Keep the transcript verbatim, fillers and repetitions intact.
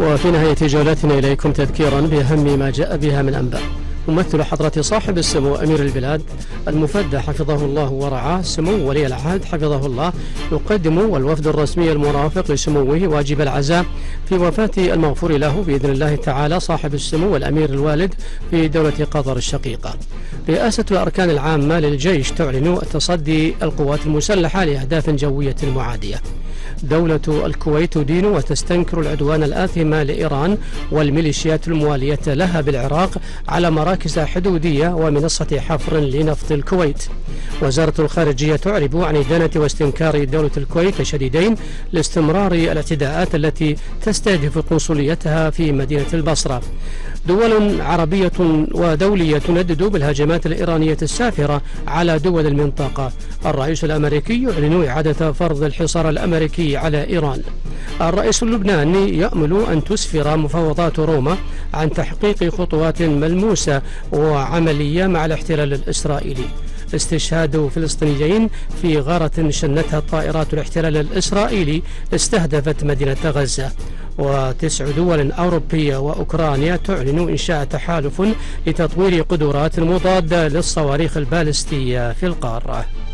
وفي نهاية جولتنا إليكم تذكيرا بأهم ما جاء بها من أنباء. ممثل حضرة صاحب السمو أمير البلاد المفدى حفظه الله ورعاه سمو ولي العهد حفظه الله يقدم والوفد الرسمي المرافق لسموه واجب العزاء في وفاة المغفور له بإذن الله تعالى صاحب السمو والأمير الوالد في دولة قطر الشقيقة. رئاسة الأركان العامة للجيش تعلن التصدي القوات المسلحة لأهداف جوية معادية. دولة الكويت تدين وتستنكر العدوان الآثم لإيران والميليشيات الموالية لها بالعراق على مراكز حدودية ومنصة حفر لنفط الكويت. وزارة الخارجية تعرب عن إدانة واستنكار دولة الكويت شديدين لاستمرار الاعتداءات التي تستهدف قنصليتها في مدينة البصرة. دول عربية ودولية تندد بالهجمات الإيرانية السافرة على دول المنطقة. الرئيس الأمريكي يعلن إعادة فرض الحصار الأمريكي على إيران. الرئيس اللبناني يأمل أن تسفر مفاوضات روما عن تحقيق خطوات ملموسة وعملية مع الاحتلال الإسرائيلي. استشهاد فلسطينيين في غارة شنتها طائرات الاحتلال الإسرائيلي استهدفت مدينة غزة. وتسع دول أوروبية وأوكرانيا تعلن إنشاء تحالف لتطوير قدرات مضادة للصواريخ البالستية في القارة.